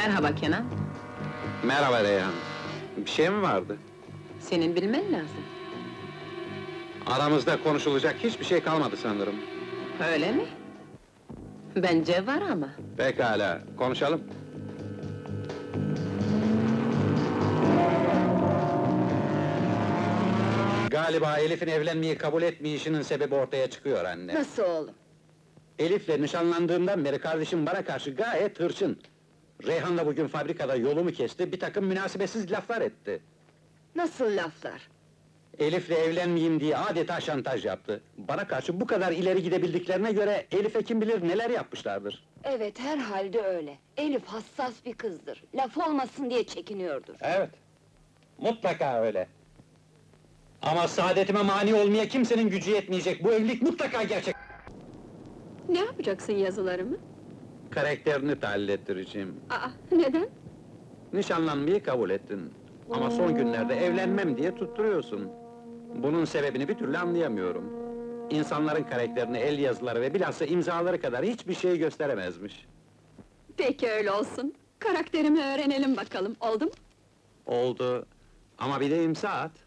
Merhaba Kenan, Merhaba Reyhan. Bir şey mi vardı? senin bilmen lazım. Aramızda konuşulacak hiçbir şey kalmadı sanırım. Öyle mi? Bence var ama. Pekala, konuşalım. Galiba Elif'in evlenmeyi kabul etmeyişinin sebebi ortaya çıkıyor anne. Nasıl oğlum? Elif'le nişanlandığımdan beri kardeşim bana karşı gayet hırçın. Reyhan'la bugün fabrikada yolumu kesti, bir takım münasebetsiz laflar etti. Nasıl laflar? Elif'le evlenmeyeyim diye adeta şantaj yaptı. Bana karşı bu kadar ileri gidebildiklerine göre Elif'e kim bilir neler yapmışlardır. Evet, herhalde öyle. Elif hassas bir kızdır. Laf olmasın diye çekiniyordur. Evet, mutlaka öyle. Ama saadetime mani olmaya kimsenin gücü yetmeyecek, bu evlilik mutlaka gerçek. Ne yapacaksın yazılarımı? Karakterini tahlil ettireceğim. Aa, neden? Nişanlanmayı kabul ettin. Ama son günlerde evlenmem diye tutturuyorsun. Bunun sebebini bir türlü anlayamıyorum. İnsanların karakterini el yazıları ve bilhassa imzaları kadar hiçbir şey gösteremezmiş. Peki öyle olsun. Karakterimi öğrenelim bakalım, oldu mu? Oldu. Ama bir de imza at.